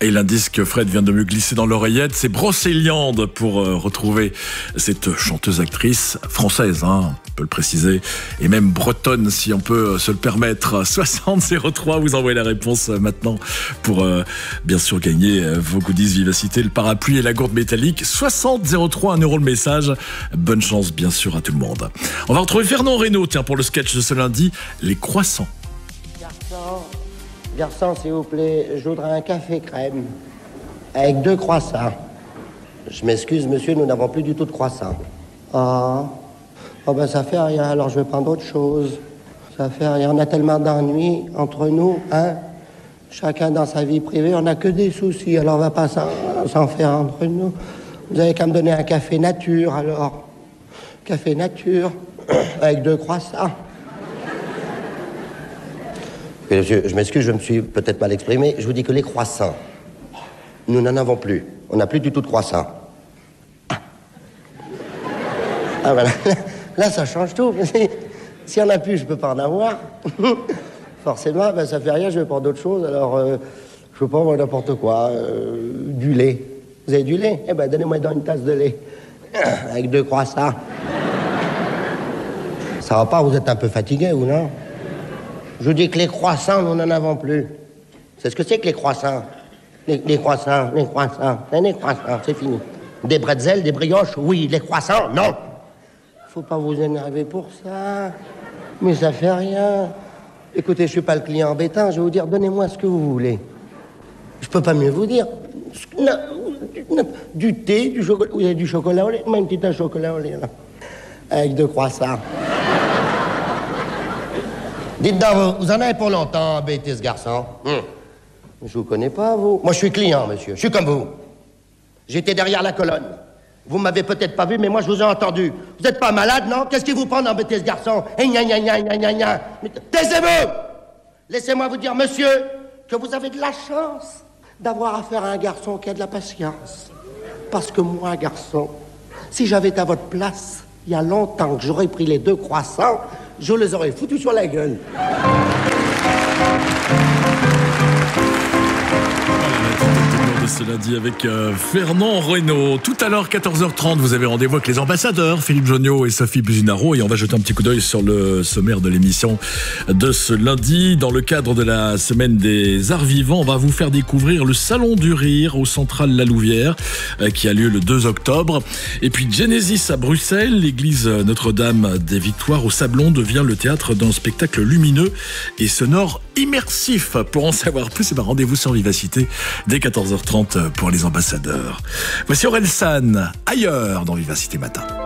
Et l'indice que Fred vient de me glisser dans l'oreillette, c'est Brocéliande pour retrouver cette chanteuse-actrice française, on peut le préciser, et même bretonne si on peut se le permettre. 6003, vous envoyez la réponse maintenant pour bien sûr gagner vos goodies Vivacité, le parapluie et la gourde métallique. 6003, 1 euro le message. Bonne chance bien sûr à tout le monde. On va retrouver Fernand Reynaud, tiens, pour le sketch de ce lundi, les croissants. Garçon, s'il vous plaît, je voudrais un café crème avec 2 croissants. Je m'excuse, monsieur, nous n'avons plus du tout de croissants. Oh ben ça fait rien, alors je vais prendre autre chose. Ça fait rien, on a tellement d'ennuis entre nous, hein. Chacun dans sa vie privée, on n'a que des soucis, alors on va pas s'en faire entre nous. Vous avez qu'à me donner un café nature, alors. Café nature, avec 2 croissants. Monsieur, je m'excuse, je me suis peut-être mal exprimé. Je vous dis que les croissants, nous n'en avons plus. On n'a plus du tout de croissants. Ah voilà. Là, ça change tout. S'il n'y en a plus, je ne peux pas en avoir. Forcément, ben, ça fait rien, je vais prendre d'autres choses. Alors, je veux pas moi n'importe quoi. Du lait. Vous avez du lait? Eh ben, donnez-moi dans une tasse de lait. Avec 2 croissants. Ça va pas, vous êtes un peu fatigué, ou non? Je vous dis que les croissants, nous n'en avons plus. C'est ce que c'est que les croissants. Les croissants, c'est fini. Des bretzels, des brioches, oui. Les croissants, non. Faut pas vous énerver pour ça. Mais ça fait rien. Écoutez, je suis pas le client embêtant, je vais vous dire, donnez-moi ce que vous voulez. Je peux pas mieux vous dire. Du thé, du chocolat. Vous avez du chocolat au lait? Même un petit chocolat au lait, là. Avec 2 croissants. Dites donc, vous en avez pour longtemps embêté ce garçon. Je vous connais pas, vous. Moi, je suis client, monsieur. Je suis comme vous. J'étais derrière la colonne. Vous m'avez peut-être pas vu, mais moi, je vous ai entendu. Vous n'êtes pas malade, non? Qu'est-ce qui vous prend d'embêter ce garçon? Taisez-vous! Laissez-moi vous dire, monsieur, que vous avez de la chance d'avoir affaire à un garçon qui a de la patience. Parce que moi, garçon, si j'avais été à votre place, il y a longtemps que j'aurais pris les 2 croissants, je les aurais foutus sur la gueule. Cela dit avec Fernand Reynaud. Tout à l'heure, 14h30, vous avez rendez-vous avec les ambassadeurs, Philippe Jonniot et Sophie Buzinaro, et on va jeter un petit coup d'œil sur le sommaire de l'émission de ce lundi. Dans le cadre de la semaine des arts vivants, on va vous faire découvrir le Salon du Rire au Central La Louvière, qui a lieu le 2 octobre. Et puis Genesis à Bruxelles, l'église Notre-Dame des Victoires au Sablon devient le théâtre d'un spectacle lumineux et sonore immersif. Pour en savoir plus, rendez-vous sur Vivacité dès 14h30 pour les ambassadeurs. Voici Orelsan, ailleurs dans Vivacité Matin.